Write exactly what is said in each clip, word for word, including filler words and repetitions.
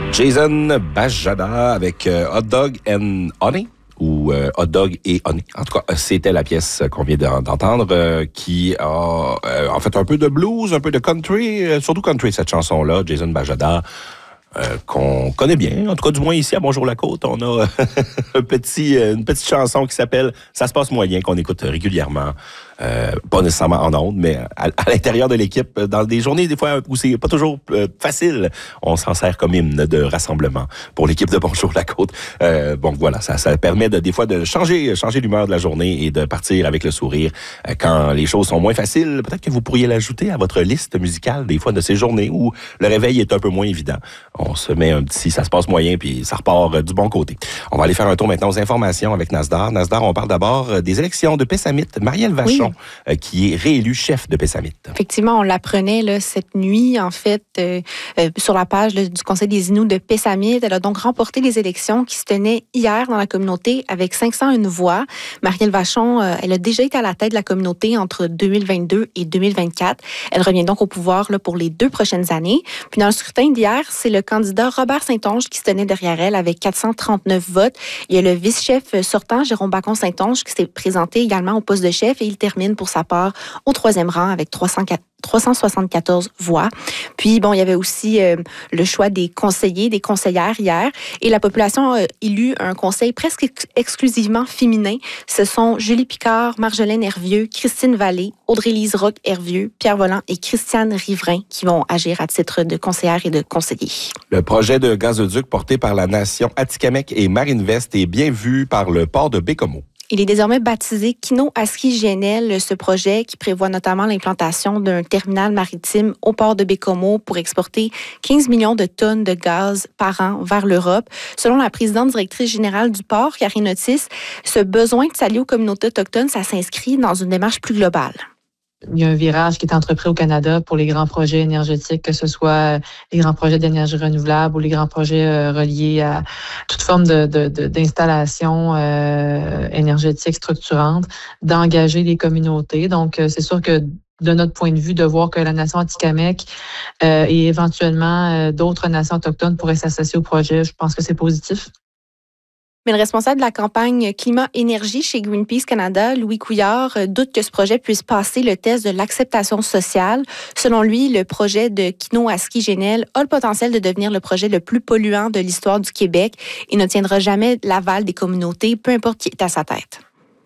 Jason Bajada avec euh, Hot Dog and Honey ou euh, Hot Dog et Honey. En tout cas, c'était la pièce qu'on vient d'entendre euh, qui a euh, en fait un peu de blues, un peu de country, euh, surtout country cette chanson-là, Jason Bajada. Euh, qu'on connaît bien, en tout cas du moins ici à Bonjour-la-Côte, on a un petit, une petite chanson qui s'appelle « Ça se passe moyen » qu'on écoute régulièrement, euh, pas nécessairement en ondes, mais à, à l'intérieur de l'équipe, dans des journées des fois où c'est pas toujours euh, facile, on s'en sert comme hymne de rassemblement pour l'équipe de Bonjour-la-Côte. Euh, bon voilà, ça, ça permet de, des fois de changer, changer l'humeur de la journée et de partir avec le sourire euh, quand les choses sont moins faciles. Peut-être que vous pourriez l'ajouter à votre liste musicale des fois de ces journées où le réveil est un peu moins évident. On se met un petit, ça se passe moyen, puis ça repart euh, du bon côté. On va aller faire un tour maintenant aux informations avec Nasdar. Nasdar, on parle d'abord euh, des élections de Pessamit. Marielle Vachon, oui. euh, qui est réélue chef de Pessamit. Effectivement, on l'apprenait là, cette nuit, en fait, euh, euh, sur la page là, du Conseil des Inuits de Pessamit. Elle a donc remporté les élections qui se tenaient hier dans la communauté avec cinq cent un voix. Marielle Vachon, euh, elle a déjà été à la tête de la communauté entre deux mille vingt-deux et deux mille vingt-quatre. Elle revient donc au pouvoir là, pour les deux prochaines années. Puis dans le scrutin d'hier, c'est le candidat Robert Saint-Onge qui se tenait derrière elle avec quatre cent trente-neuf votes. Il y a le vice-chef sortant, Jérôme Bacon-Saint-Onge, qui s'est présenté également au poste de chef et il termine pour sa part au troisième rang avec trois cent soixante-quatorze voix. Puis, bon, il y avait aussi euh, le choix des conseillers, des conseillères hier. Et la population a élu un conseil presque ex- exclusivement féminin. Ce sont Julie Picard, Marjolaine Hervieux, Christine Vallée, Audrey-Lise Roch-Hervieux, Pierre Volant et Christiane Riverain qui vont agir à titre de conseillère et de conseiller. Le projet de gazoduc porté par la nation Atikamekw et Marine-Vest est bien vu par le port de Baie-Comeau. Il est désormais baptisé Kino-Aski-G N L, ce projet qui prévoit notamment l'implantation d'un terminal maritime au port de Baie-Comeau pour exporter quinze millions de tonnes de gaz par an vers l'Europe. Selon la présidente directrice générale du port, Karine Otis, ce besoin de s'allier aux communautés autochtones, ça s'inscrit dans une démarche plus globale. Il y a un virage qui est entrepris au Canada pour les grands projets énergétiques, que ce soit les grands projets d'énergie renouvelable ou les grands projets euh, reliés à toute forme de, de, de, d'installation euh, énergétique structurante, d'engager les communautés. Donc, euh, c'est sûr que de notre point de vue, de voir que la nation Atikamekw euh, et éventuellement euh, d'autres nations autochtones pourraient s'associer au projet, je pense que c'est positif. Mais le responsable de la campagne Climat-Énergie chez Greenpeace Canada, Louis Couillard, doute que ce projet puisse passer le test de l'acceptation sociale. Selon lui, le projet de Kino-Aski-G N L a le potentiel de devenir le projet le plus polluant de l'histoire du Québec et ne tiendra jamais l'aval des communautés, peu importe qui est à sa tête.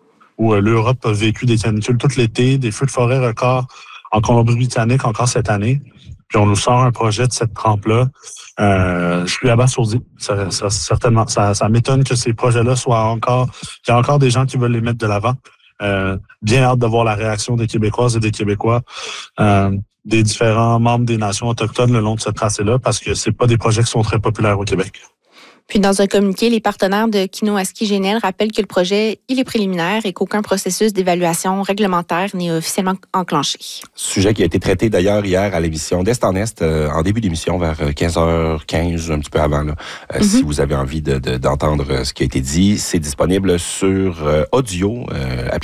Où l'Europe a vécu des canicules tout l'été, des feux de forêt records en Colombie-Britannique encore cette année. Puis on nous sort un projet de cette trempe-là. Euh, je suis abasourdi. Ça, ça, certainement, ça, ça m'étonne que ces projets-là soient encore, qu'il y a encore des gens qui veulent les mettre de l'avant. Euh, bien hâte de voir la réaction des Québécoises et des Québécois, euh, des différents membres des nations autochtones le long de ce tracé-là, parce que c'est pas des projets qui sont très populaires au Québec. Puis dans un communiqué, les partenaires de Kino-Aski-G N L rappellent que le projet, il est préliminaire et qu'aucun processus d'évaluation réglementaire n'est officiellement enclenché. Sujet qui a été traité d'ailleurs hier à l'émission d'Est en Est, euh, en début d'émission vers quinze heures quinze, un petit peu avant. Là. Euh, mm-hmm. Si vous avez envie de, de, d'entendre ce qui a été dit, c'est disponible sur euh, audio, euh,